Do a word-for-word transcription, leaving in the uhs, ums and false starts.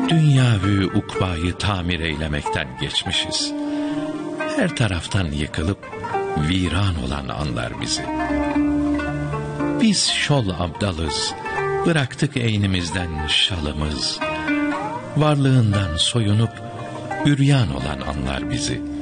dünyavü ukbayı tamir eylemekten geçmişiz. Her taraftan yıkılıp viran olan anlar bizi. Biz şol abdalız, bıraktık eynimizden şalımız. Varlığından soyunup üryan olan anlar bizi.